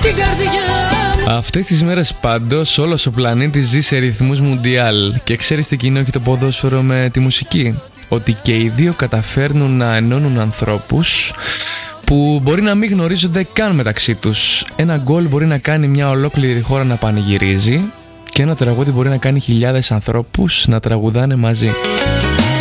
Αυτές τις μέρες πάντως όλος ο πλανήτης ζει σε ρυθμούς μουντιάλ. Και ξέρεις τι κοινό έχει το ποδόσφαιρο με τη μουσική? Ότι και οι δύο καταφέρνουν να ενώνουν ανθρώπους που μπορεί να μην γνωρίζονται καν μεταξύ τους. Ένα γκολ μπορεί να κάνει μια ολόκληρη χώρα να πανηγυρίζει και ένα τραγούδι μπορεί να κάνει χιλιάδες ανθρώπους να τραγουδάνε μαζί.